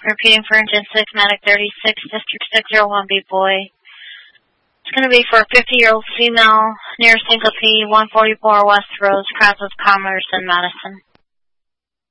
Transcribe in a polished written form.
Repeating for engine 6, Medic 36, District 601B boy. It's going to be for a 50-year-old female near Syncope, 144 West Rose, Crossroads Commerce in Madison.